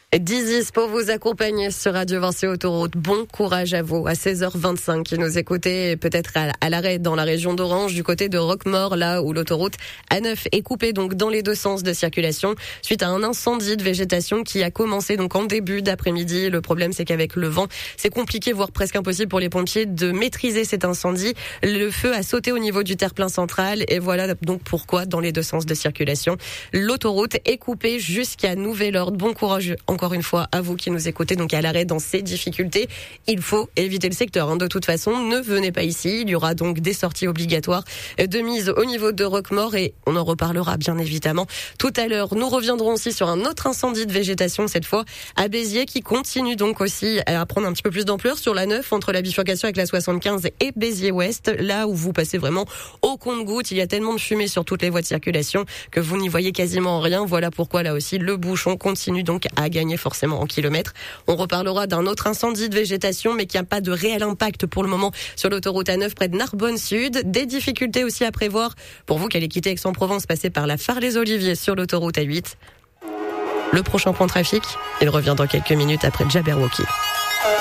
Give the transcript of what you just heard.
Dizis pour vous accompagner sur Radio Vinci Autoroute. Bon courage à vous à 16h25 qui nous écoutez peut-être à l'arrêt dans la région d'Orange du côté de Roquemaure, là où l'autoroute A9 est coupée donc dans les deux sens de circulation suite à un incendie de végétation qui a commencé donc en début d'après-midi. Le problème c'est qu'avec le vent, c'est compliqué voire presque impossible pour les pompiers de maîtriser cet incendie. Le feu a sauté au niveau du terre-plein central et voilà donc pourquoi dans les deux sens de circulation, l'autoroute est coupée jusqu'à nouvel ordre. Bon courage encore une fois à vous qui nous écoutez donc à l'arrêt dans ces difficultés. Il faut éviter le secteur. De toute façon, ne venez pas ici. Il y aura donc des sorties obligatoires de mise au niveau de Roquemaure et on en reparlera bien évidemment tout à l'heure. Nous reviendrons aussi sur un autre incendie de végétation, cette fois à Béziers, qui continue donc aussi à prendre un petit peu plus d'ampleur sur la 9 entre la bifurcation avec la 75 et Béziers-Ouest, là où vous passez vraiment au compte-gouttes. Il y a tellement de fumée sur toutes les voies de circulation que vous n'y voyez quasiment rien. Voilà pourquoi là aussi le bouchon continue donc à gagner forcément en kilomètres. On reparlera d'un autre incendie de végétation mais qui n'a pas de réel impact pour le moment sur l'autoroute A9 près de Narbonne Sud. Des difficultés aussi à prévoir pour vous qui allez quitter Aix-en-Provence, passer par la Phare-les-Oliviers sur l'autoroute A8. Le prochain point trafic, il revient dans quelques minutes après Jabberwocky.